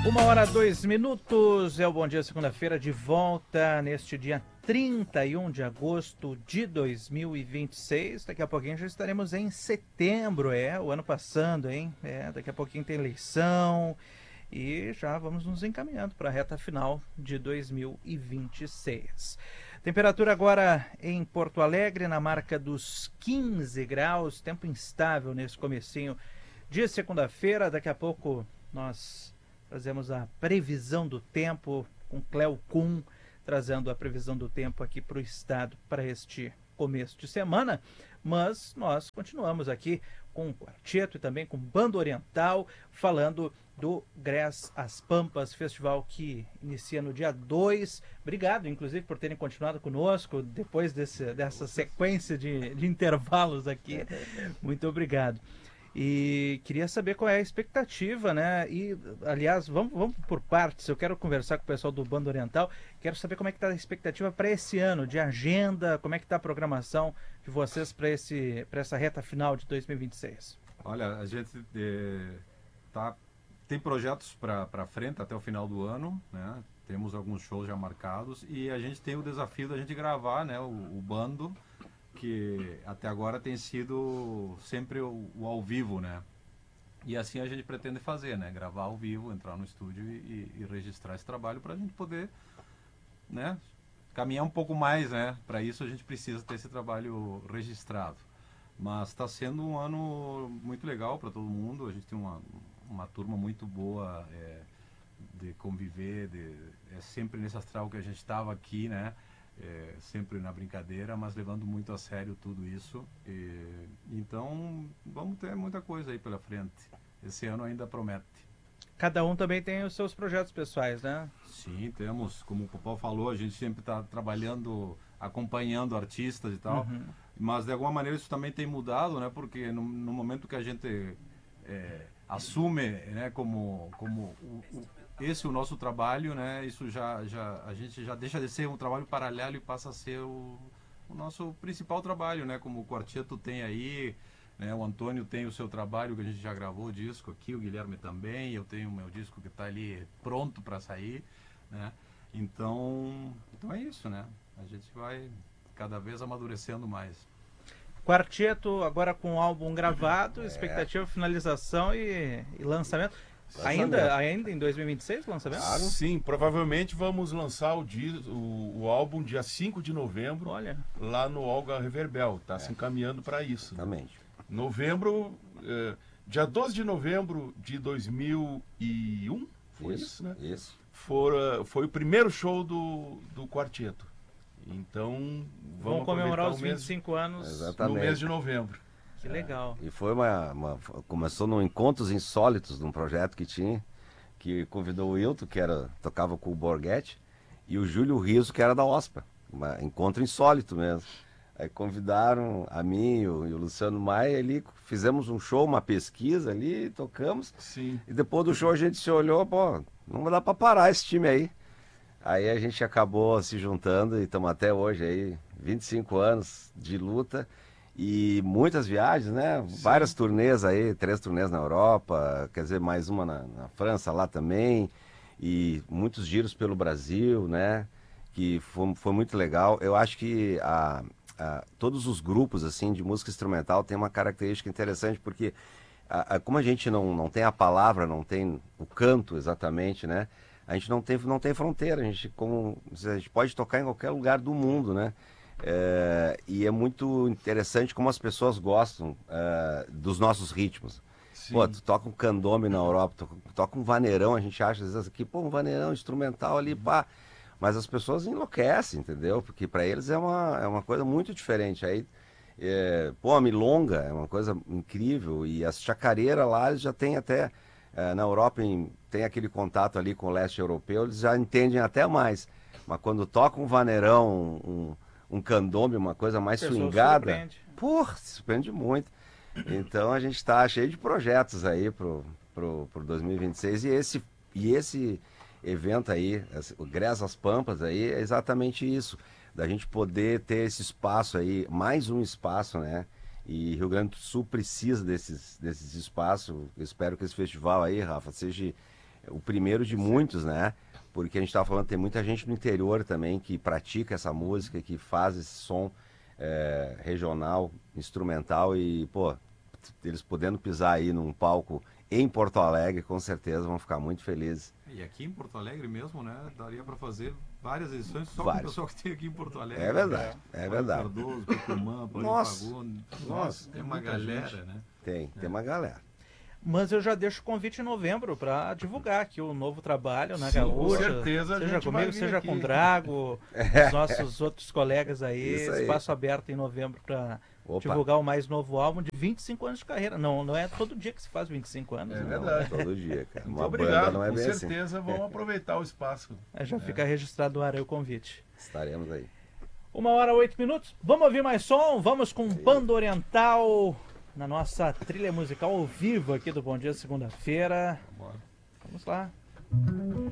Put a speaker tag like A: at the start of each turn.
A: 1h02, é o Bom Dia Segunda-feira, de volta neste dia 31 de agosto de 2026. Daqui a pouquinho já estaremos em setembro, o ano passando, hein? Daqui a pouquinho tem eleição e já vamos nos encaminhando para a reta final de 2026. Temperatura agora em Porto Alegre na marca dos 15 graus, tempo instável nesse comecinho de segunda-feira. Daqui a pouco nós trazemos a previsão do tempo com Cleo Kuhn, trazendo a previsão do tempo aqui para o estado para este começo de semana. Mas nós continuamos aqui com o Quarteto e também com Banda Oriental, falando do Gres As Pampas, festival que inicia no dia 2. Obrigado, inclusive, por terem continuado conosco depois dessa sequência de intervalos aqui. Muito obrigado. E queria saber qual é a expectativa, né? E, aliás, vamos por partes. Eu quero conversar com o pessoal do Banda Oriental. Quero saber como é que está a expectativa para esse ano, de agenda, como é que está a programação de vocês para essa reta final de 2026.
B: Olha, a gente tem projetos para frente até o final do ano, né? Temos alguns shows já marcados e a gente tem o desafio da gente gravar, né, o bando, que até agora tem sido sempre o ao vivo, né? E assim a gente pretende fazer, né? Gravar ao vivo, entrar no estúdio e registrar esse trabalho para a gente poder, né, caminhar um pouco mais, né? Para isso a gente precisa ter esse trabalho registrado. Mas está sendo um ano muito legal para todo mundo. A gente tem uma turma muito boa de conviver, é sempre nesse astral que a gente estava aqui, né? Sempre na brincadeira, mas levando muito a sério tudo isso. Então, vamos ter muita coisa aí pela frente. Esse ano ainda promete.
A: Cada um também tem os seus projetos pessoais, né?
B: Sim, temos. Como o Popó falou, a gente sempre está trabalhando, acompanhando artistas e tal.
A: Uhum.
B: Mas, de alguma maneira, isso também tem mudado, né? Porque no momento que a gente assume, né, como esse é o nosso trabalho, né? Isso a gente já deixa de ser um trabalho paralelo e passa a ser o nosso principal trabalho, né? Como o Quarteto tem aí, né? O Antônio tem o seu trabalho que a gente já gravou o disco aqui, o Guilherme também, eu tenho o meu disco que está ali pronto para sair, né? Então é isso, né? A gente vai cada vez amadurecendo mais.
A: Quarteto agora com o álbum gravado, expectativa, finalização e lançamento. Ainda em 2026 o lançamento?
C: Claro. Sim, provavelmente vamos lançar o álbum dia 5 de novembro.
A: Olha.
C: Lá no Olga Reverbel. Está se encaminhando para isso.
D: Exatamente.
C: Novembro, dia 12 de novembro de 2001, foi isso, né?
D: Isso.
C: Foi o primeiro show do Quarteto. Então,
A: vamos comemorar os 25 anos.
D: Exatamente.
C: No mês de novembro.
A: Que legal.
D: E foi começou no Encontros Insólitos, num projeto que tinha, que convidou o Wilton, que tocava com o Borghetti, e o Júlio Riso, que era da OSPA. Encontro insólito mesmo. Aí convidaram a mim e o Luciano Maia ali, fizemos um show, uma pesquisa ali, tocamos.
C: Sim.
D: E depois do show a gente se olhou, pô, não vai dar pra parar esse time aí. Aí a gente acabou se juntando e estamos até hoje aí, 25 anos de luta. E muitas viagens, né? Sim. Várias turnês aí, 3 turnês na Europa, quer dizer, mais uma na França lá também. E muitos giros pelo Brasil, né? Que foi muito legal. Eu acho que todos os grupos assim de música instrumental têm uma característica interessante, porque como a gente não tem a palavra, não tem o canto exatamente, né? A gente não tem fronteira, a gente pode tocar em qualquer lugar do mundo, né? E é muito interessante como as pessoas gostam dos nossos ritmos.
C: Sim.
D: Pô, tu toca um candombe na Europa, toca um vaneirão, a gente acha às vezes aqui, pô, um vaneirão instrumental ali, pá. Mas as pessoas enlouquecem, entendeu? Porque para eles é uma coisa muito diferente. Aí, a milonga é uma coisa incrível, e as chacareiras lá eles já tem até, na Europa tem aquele contato ali com o leste europeu, eles já entendem até mais. Mas quando toca um vaneirão, um candombe, uma coisa mais swingada, porra, surpreende muito. Então a gente está cheio de projetos aí pro 2026, e esse evento aí, o Gres As Pampas aí, é exatamente isso, da gente poder ter esse espaço aí, mais um espaço, né? E Rio Grande do Sul precisa desses espaços. Eu espero que esse festival aí, Rafa, seja o primeiro de muitos, né? Porque a gente estava falando, tem muita gente no interior também que pratica essa música, que faz esse som regional, instrumental e, pô, eles podendo pisar aí num palco em Porto Alegre, com certeza vão ficar muito felizes.
B: E aqui em Porto Alegre mesmo, né? Daria para fazer várias edições só
D: Várias.
B: com o pessoal que tem aqui em Porto Alegre.
D: É verdade, é verdade.
B: Cardoso, Tucumã,
D: Nossa.
B: Nossa, tem uma
C: muita
B: galera,
C: gente.
B: né?
D: Tem uma galera.
A: Mas eu já deixo o convite em novembro para divulgar aqui o novo trabalho na
C: Sim, com
A: Gaúcha.
C: certeza a
A: Seja
C: gente vai
A: comigo,
C: vir
A: seja
C: aqui.
A: com o Drago, os nossos outros colegas aí.
D: Isso aí.
A: Espaço aberto em novembro para
D: Opa.
A: divulgar o mais novo álbum de 25 anos de carreira. Não é todo dia que se faz 25 anos.
C: É
A: né?
C: verdade.
D: Todo dia, cara.
C: Muito
D: Uma
C: obrigado,
D: banda não é
C: com
D: bem assim.
C: certeza vamos aproveitar o espaço.
A: Já fica registrado no ar aí o convite.
D: Estaremos aí.
A: 1h08. Vamos ouvir mais som? Vamos com Banda Oriental na nossa trilha musical ao vivo aqui do Bom Dia Segunda-feira.
B: Bora.
A: Vamos lá.